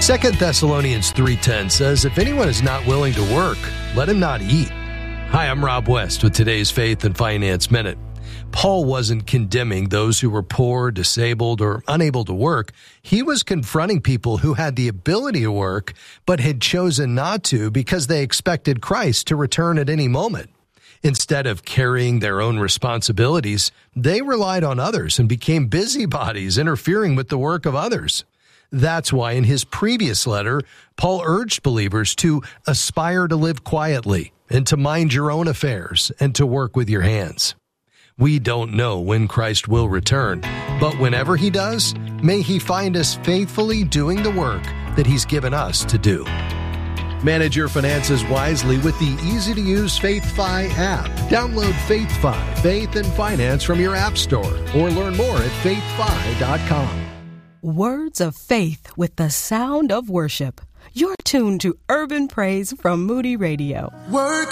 2 Thessalonians 3:10 says, if anyone is not willing to work, let him not eat. Hi, I'm Rob West with today's Faith and Finance Minute. Paul wasn't condemning those who were poor, disabled, or unable to work. He was confronting people who had the ability to work, but had chosen not to because they expected Christ to return at any moment. Instead of carrying their own responsibilities, they relied on others and became busybodies, interfering with the work of others. That's why in his previous letter, Paul urged believers to aspire to live quietly and to mind your own affairs and to work with your hands. We don't know when Christ will return, but whenever he does, may he find us faithfully doing the work that he's given us to do. Manage your finances wisely with the easy-to-use FaithFi app. Download FaithFi, Faith and Finance from your app store, or learn more at faithfi.com. Words of faith with the sound of worship. You're tuned to Urban Praise from Moody Radio. Work